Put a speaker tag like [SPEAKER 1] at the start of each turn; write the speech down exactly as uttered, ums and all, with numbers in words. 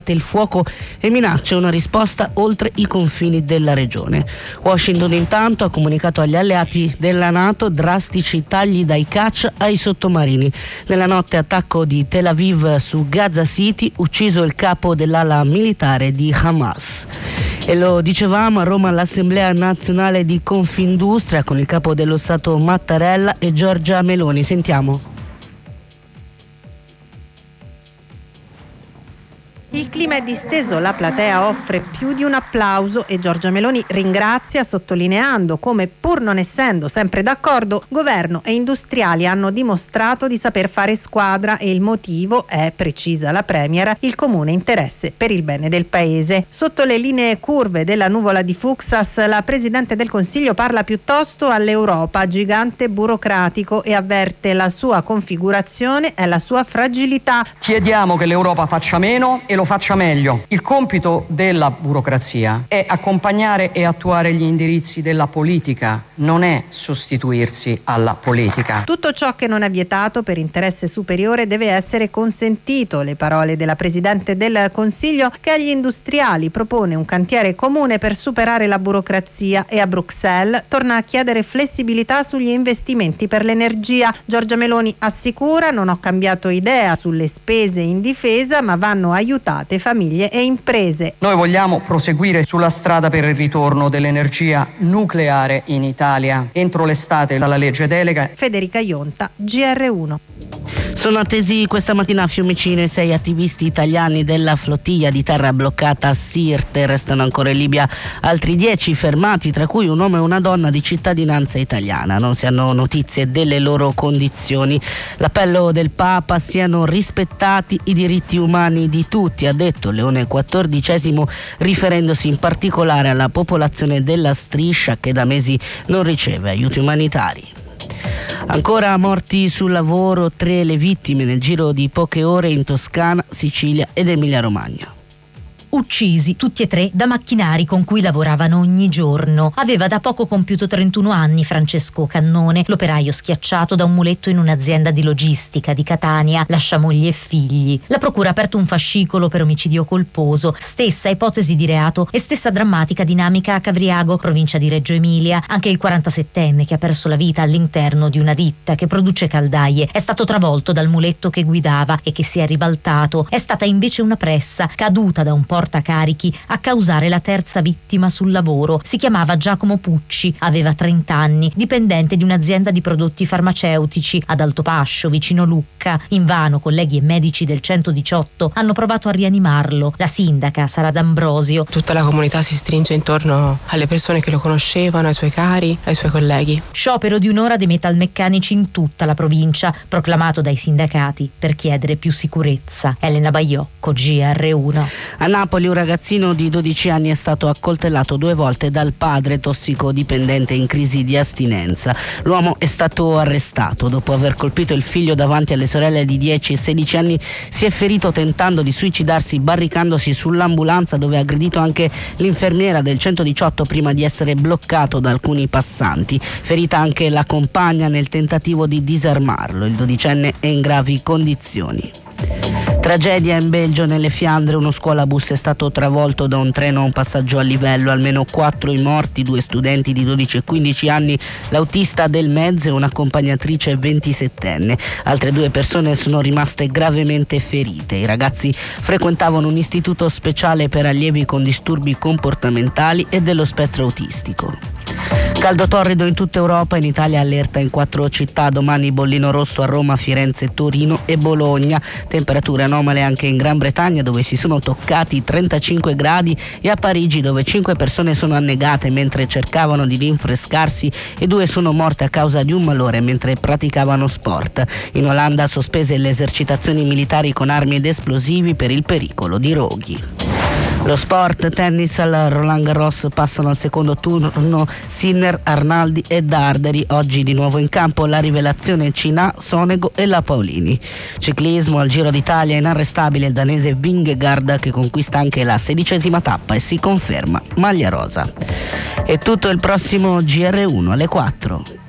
[SPEAKER 1] il fuoco e minaccia una risposta oltre i confini della regione. Washington intanto ha comunicato agli alleati della NATO drastici tagli dai caccia ai sottomarini. Nella notte attacco di Tel Aviv su Gaza City, ucciso il capo dell'ala militare di Hamas. E lo dicevamo, a Roma l'Assemblea Nazionale di Confindustria con il capo dello Stato Mattarella e Giorgia Meloni. Sentiamo.
[SPEAKER 2] Il clima è disteso, la platea offre più di un applauso e Giorgia Meloni ringrazia sottolineando come, pur non essendo sempre d'accordo, governo e industriali hanno dimostrato di saper fare squadra e il motivo è, precisa la Premier, il comune interesse per il bene del paese. Sotto le linee curve della nuvola di Fuksas, la Presidente del Consiglio parla piuttosto all'Europa, gigante burocratico, e avverte la sua configurazione e la sua fragilità.
[SPEAKER 3] Chiediamo che l'Europa faccia meno e lo faccia meglio. Il compito della burocrazia è accompagnare e attuare gli indirizzi della politica, non è sostituirsi alla politica.
[SPEAKER 2] Tutto ciò che non è vietato per interesse superiore deve essere consentito. Le parole della Presidente del Consiglio, che agli industriali propone un cantiere comune per superare la burocrazia, e a Bruxelles torna a chiedere flessibilità sugli investimenti per l'energia. Giorgia Meloni assicura: non ho cambiato idea sulle spese in difesa, ma vanno aiutate famiglie e imprese.
[SPEAKER 3] Noi vogliamo proseguire sulla strada per il ritorno dell'energia nucleare in Italia entro l'estate dalla legge delega.
[SPEAKER 2] Federica Ionta, G R uno.
[SPEAKER 1] Sono attesi questa mattina a Fiumicino i sei attivisti italiani della flottiglia di terra bloccata a Sirte. Restano ancora in Libia altri dieci fermati, tra cui un uomo e una donna di cittadinanza italiana. Non si hanno notizie delle loro condizioni. L'appello del Papa: siano rispettati i diritti umani di tutti, ha detto Leone quattordicesimo, riferendosi in particolare alla popolazione della Striscia che da mesi non riceve aiuti umanitari. Ancora morti sul lavoro, tre le vittime nel giro di poche ore in Toscana, Sicilia ed Emilia-Romagna.
[SPEAKER 4] Uccisi tutti e tre da macchinari con cui lavoravano ogni giorno. Aveva da poco compiuto trentuno anni Francesco Cannone, l'operaio schiacciato da un muletto in un'azienda di logistica di Catania, lascia moglie e figli. La procura ha aperto un fascicolo per omicidio colposo, stessa ipotesi di reato e stessa drammatica dinamica a Cavriago, provincia di Reggio Emilia. Anche il quarantasettenne, che ha perso la vita all'interno di una ditta che produce caldaie, è stato travolto dal muletto che guidava e che si è ribaltato. È stata invece una pressa caduta da un portacarichi a causare la terza vittima sul lavoro. Si chiamava Giacomo Pucci, aveva trenta anni, dipendente di un'azienda di prodotti farmaceutici ad Altopascio, vicino Lucca. Invano colleghi e medici del centodiciotto hanno provato a rianimarlo. La sindaca Sara D'Ambrosio:
[SPEAKER 5] tutta la comunità si stringe intorno alle persone che lo conoscevano, ai suoi cari, ai suoi colleghi.
[SPEAKER 4] Sciopero di un'ora dei metalmeccanici in tutta la provincia, proclamato dai sindacati per chiedere più sicurezza. Elena Baiocco, G R uno.
[SPEAKER 1] A Napoli un ragazzino di dodici anni è stato accoltellato due volte dal padre tossicodipendente in crisi di astinenza. L'uomo è stato arrestato dopo aver colpito il figlio davanti alle sorelle di dieci e sedici anni. Si è ferito tentando di suicidarsi barricandosi sull'ambulanza, dove ha aggredito anche l'infermiera del centodiciotto prima di essere bloccato da alcuni passanti. Ferita anche la compagna nel tentativo di disarmarlo. Il dodicenne è in gravi condizioni. Tragedia in Belgio, nelle Fiandre. Uno scuolabus è stato travolto da un treno a un passaggio a livello. Almeno quattro i morti, due studenti di dodici e quindici anni, l'autista del mezzo e un'accompagnatrice ventisettenne. Altre due persone sono rimaste gravemente ferite. I ragazzi frequentavano un istituto speciale per allievi con disturbi comportamentali e dello spettro autistico. Caldo torrido in tutta Europa, in Italia allerta in quattro città. Domani bollino rosso a Roma, Firenze, Torino e Bologna. Temperature anomale anche in Gran Bretagna, dove si sono toccati trentacinque gradi, e a Parigi, dove cinque persone sono annegate mentre cercavano di rinfrescarsi e due sono morte a causa di un malore mentre praticavano sport. In Olanda sospese le esercitazioni militari con armi ed esplosivi per il pericolo di roghi. Lo sport, tennis, al Roland Garros passano al secondo turno Sinner, Arnaldi e Darderi. Oggi di nuovo in campo la rivelazione Cinà, Sonego e la Paolini. Ciclismo, al Giro d'Italia inarrestabile il danese Vingegaard, che conquista anche la sedicesima tappa e si conferma maglia rosa. È tutto, il prossimo G R uno alle quattro.